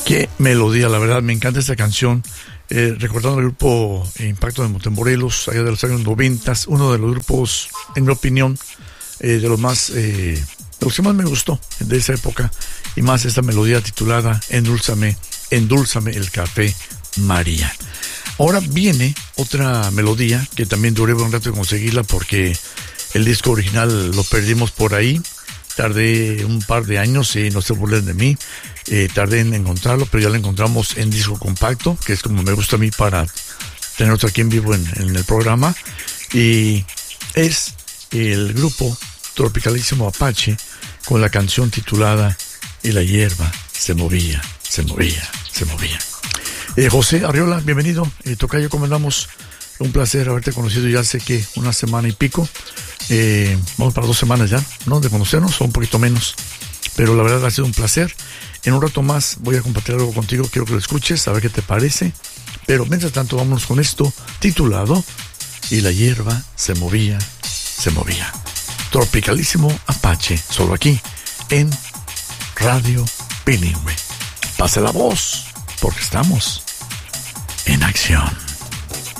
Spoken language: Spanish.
Qué melodía, la verdad, me encanta esta canción. Recordando el grupo Impacto de Montemorelos, allá de los años 90, uno de los grupos, en mi opinión, de los que más me gustó de esa época, y más esta melodía titulada Endúlzame el café María. Ahora viene otra melodía que también duré un rato en conseguirla porque el disco original lo perdimos por ahí. Tardé un par de años, y no se burlen de mí, tardé en encontrarlo, pero ya lo encontramos en disco compacto, que es como me gusta a mí para tener otro aquí en vivo en el programa, y es el grupo Tropicalísimo Apache con la canción titulada Y la hierba se movía, se movía, se movía. José Arriola, bienvenido. Tocayo, ¿cómo andamos? Un placer haberte conocido ya hace que una semana y pico. Vamos para 2 semanas ya, ¿no? De conocernos, o un poquito menos. Pero la verdad ha sido un placer. En un rato más voy a compartir algo contigo, quiero que lo escuches, a ver qué te parece. Pero mientras tanto, vámonos con esto titulado Y la hierba se movía, se movía. Tropicalísimo Apache, solo aquí en Radio Bilingüe. Pase la voz, porque estamos en acción.